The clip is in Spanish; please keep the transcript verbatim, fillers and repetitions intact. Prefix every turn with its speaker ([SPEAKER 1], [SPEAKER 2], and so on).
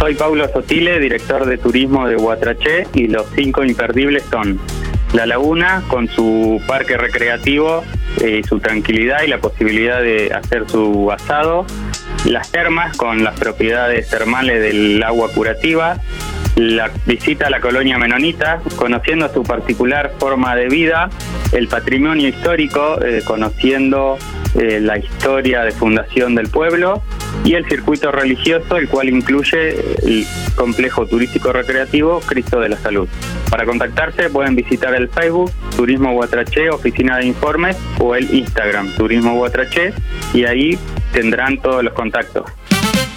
[SPEAKER 1] Soy Paulo Sotile, director de turismo de Huatraché, y los cinco imperdibles son La Laguna, con su parque recreativo, eh, su tranquilidad y la posibilidad de hacer su asado; Las Termas, con las propiedades termales del agua curativa; la visita a la colonia menonita, conociendo su particular forma de vida; el patrimonio histórico, eh, conociendo eh, la historia de fundación del pueblo; y el circuito religioso, el cual incluye el complejo turístico recreativo Cristo de la Salud. Para contactarse pueden visitar el Facebook Turismo Huatraché, Oficina de Informes, o el Instagram Turismo Huatraché, y ahí tendrán todos los contactos.